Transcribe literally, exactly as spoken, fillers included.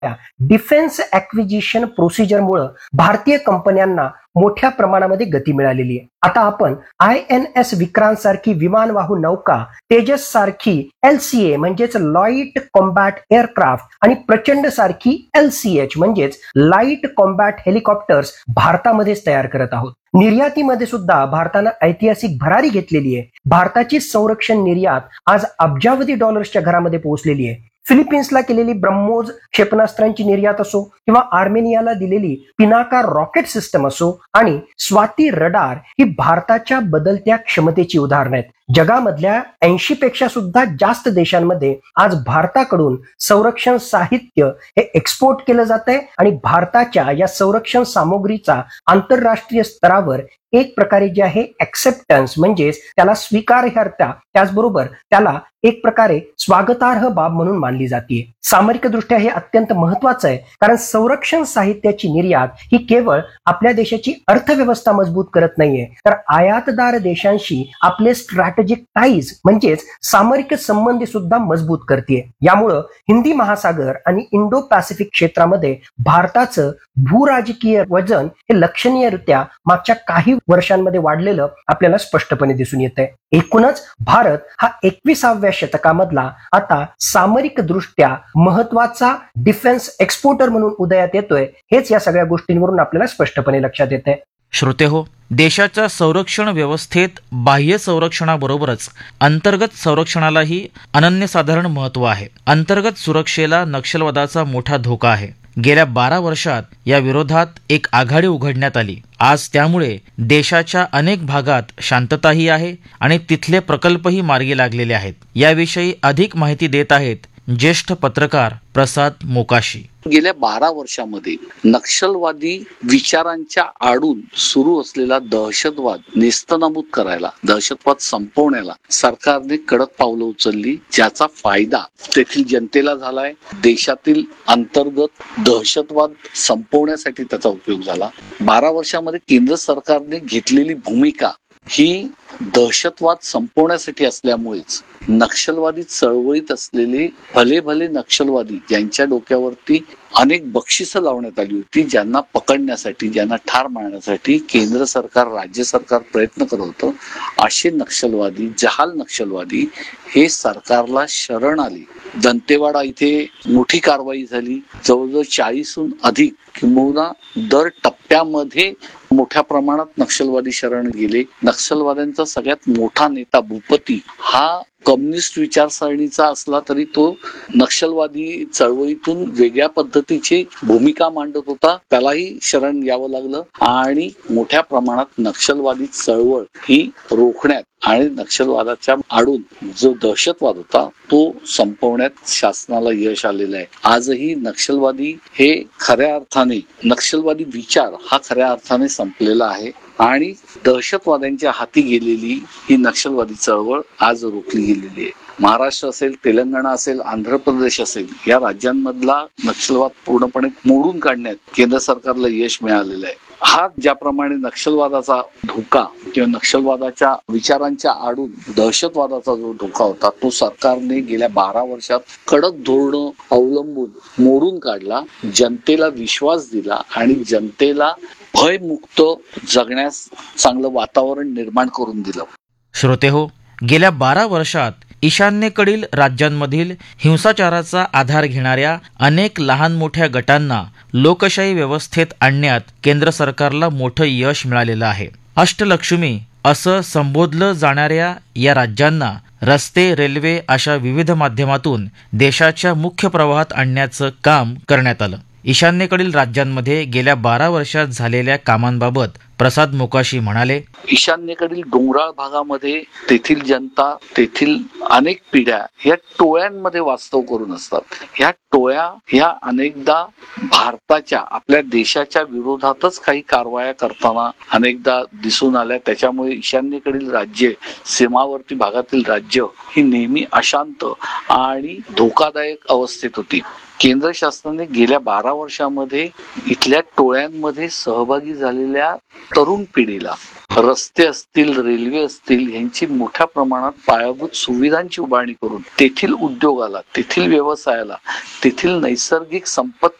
Defence acquisition प्रोसिजरमुळे भारतीय कंपन्यांना मोठ्या प्रमाणामध्ये गती मिळालेली आहे. आता आपण आय एन एस विक्रांत सारखी विमानवाहू नौका, तेजस सारखी एल सी ए म्हणजेच लाईट कॉम्बॅट एअरक्राफ्ट आणि प्रचंड सारखी एल सी एच म्हणजेच लाईट कॉम्बॅट हेलिकॉप्टर्स भारतामध्येच तयार करत आहोत. निर्यातीमध्ये सुद्धा भारतानं ऐतिहासिक भरारी घेतलेली आहे. भारताची संरक्षण निर्यात आज अब्जावधी डॉलर्सच्या घरामध्ये पोहोचलेली आहे. फिलिपिन्सला केलेली ब्रह्मोस क्षेपणास्त्रांची निर्यात असो किंवा आर्मेनियाला दिलेली पिनाका रॉकेट सिस्टम असो आणि स्वाती रडार ही भारताच्या बदलत्या क्षमतेची उदाहरणं आहेत. जगामधल्या ऐंशी पेक्षा सुद्धा जास्त देशांमध्ये आज भारताकडून संरक्षण साहित्य हे एक्सपोर्ट केलं जात आहे आणि भारताच्या या संरक्षण सामुग्रीचा आंतरराष्ट्रीय स्तरावर एक प्रकारे जे आहे ऍक्सेप्टन्स म्हणजेच त्याला स्वीकार्यता, त्याचबरोबर त्याला एक प्रकारे स्वागतार्ह बाब म्हणून मानली जाते. सामरिकदृष्ट्या हे अत्यंत महत्वाचं आहे, कारण संरक्षण साहित्याची निर्यात ही केवळ आपल्या देशाची अर्थव्यवस्था मजबूत करत नाहीये, तर आयातदार देशांशी आपले स्ट्रॅटेजिक टाईज म्हणजेच सामरिक संबंध सुद्धा मजबूत करते. यामुळं हिंदी महासागर आणि इंडो पॅसिफिक क्षेत्रामध्ये भारताचं भूराजकीय वजन हे लक्षणीयरित्या मागच्या काही वर्षांमध्ये वाढलेलं आपल्याला स्पष्टपणे दिसून येत आहे. एकूणच भारत हा एकविसाव्या शतकामधला आता सामरिक दृष्ट्या महत्वाचा डिफेन्स एक्सपोर्टर म्हणून उदयात येतोय, हेच या सगळ्या गोष्टींवरून आपल्याला स्पष्टपणे लक्षात येत आहे. श्रोते हो, देशाच्या संरक्षण व्यवस्थेत बाह्य संरक्षणाबरोबरच अंतर्गत संरक्षणालाही अनन्यसाधारण महत्व आहे. अंतर्गत सुरक्षेला नक्षलवादाचा मोठा धोका आहे. गेल्या बारा वर्षात या विरोधात एक आघाडी उघडण्यात आली. आज त्यामुळे देशाच्या अनेक भागात शांतताही आहे आणि तिथले प्रकल्पही मार्गी लागलेले आहेत. याविषयी अधिक माहिती देत आहेत ज्येष्ठ पत्रकार प्रसाद मोकाशी. गेल्या बारा वर्षामध्ये नक्षलवादी विचारांच्या आडून सुरू असलेला दहशतवाद नेस्तनाबूत करायला, दहशतवाद संपवण्याला सरकारने कडक पावलं उचलली, ज्याचा फायदा तेथील जनतेला झालाय. देशातील अंतर्गत दहशतवाद संपवण्यासाठी त्याचा उपयोग झाला. बारा वर्षामध्ये केंद्र सरकारने घेतलेली भूमिका ही दहशतवाद संपवण्यासाठी असल्यामुळेच नक्षलवादी चळवळीत असलेले भले भले नक्षलवादी ज्यांच्या डोक्यावरती अनेक बक्षिसं लावण्यात आली होती, ज्यांना पकडण्यासाठी, ज्यांना ठार मारण्यासाठी केंद्र सरकार, राज्य सरकार प्रयत्न करत होतं, असे नक्षलवादी, जहाल नक्षलवादी हे सरकारला शरण आले. दंतेवाडा इथे मोठी कारवाई झाली. जवळजवळ चाळीसहून अधिक किंबहुना दर टप्प्यामध्ये मोठ्या प्रमाणात नक्षलवादी शरण गेले. नक्षलवाद्यांचा सगळ्यात मोठा नेता भूपती हा कम्युनिस्ट विचारसरणीचा असला तरी तो नक्षलवादी चळवळीतून वेगळ्या पद्धतीची भूमिका मांडत होता. त्यालाही शरण यावं लागलं आणि मोठ्या प्रमाणात नक्षलवादी चळवळ ही रोखण्यात आणि नक्षलवादाच्या आडून जो दहशतवाद होता तो संपवण्यात शासनाला यश आलेलं आहे. आजही नक्षलवादी हे खऱ्या अर्थाने, नक्षलवादी विचार हा खऱ्या अर्थाने संपलेला आहे आणि दहशतवाद्यांच्या हाती गेलेली ही नक्षलवादी चळवळ आज रोखली गेलेली आहे. महाराष्ट्र असेल, तेलंगणा असेल, आंध्र प्रदेश असेल, या राज्यांमधला नक्षलवाद पूर्णपणे मोडून काढण्यात केंद्र सरकारला यश मिळालेलं आहे. हा ज्याप्रमाणे नक्षलवादाचा धोका किंवा नक्षलवादाच्या विचारांच्या आडून दहशतवादाचा जो धोका होता तो सरकारने गेल्या बारा वर्षात कडक धोरणं अवलंबून मोडून काढला, जनतेला विश्वास दिला आणि जनतेला भयमुक्त जगण्यास चांगलं वातावरण निर्माण करून दिलं. श्रोते हो, गेल्या बारा वर्षात ईशान्येकडील राज्यांमधील हिंसाचाराचा आधार घेणाऱ्या अनेक लहान मोठ्या गटांना लोकशाही व्यवस्थेत आणण्यात केंद्र सरकारला मोठं यश मिळालेलं आहे. अष्टलक्ष्मी असं संबोधलं जाणाऱ्या या राज्यांना रस्ते, रेल्वे अशा विविध माध्यमातून देशाच्या मुख्य प्रवाहात आणण्याचं काम करण्यात आलं. ईशान्येकडील राज्यांमध्ये गेल्या बारा वर्षात झालेल्या कामांबाबत प्रसाद मोकाशी म्हणाले, ईशान्येकडील डोंगराळ भागामध्ये तेथील जनता, तेथील अनेक पिढ्या ह्या टोळ्यांमध्ये वास्तव करून असतात. ह्या टोळ्या ह्या अनेकदा भारताच्या, आपल्या देशाच्या विरोधातच काही कारवाया करताना अनेकदा दिसून आल्या. त्याच्यामुळे ईशान्येकडील राज्ये, सीमावर्ती भागातील राज्य ही नेहमी अशांत आणि धोकादायक अवस्थेत होती. केंद्र शासनाने गेल्या बारा वर्षामध्ये इथल्या टोळ्यांमध्ये सहभागी झालेल्या तरुण पिढीला रस्ते असतील, रेल्वे असतील, यांची मोठ्या प्रमाणात पायाभूत सुविधांची उभारणी करून तेथील उद्योगाला, तेथील व्यवसायाला, तेथील नैसर्गिक संपत्ती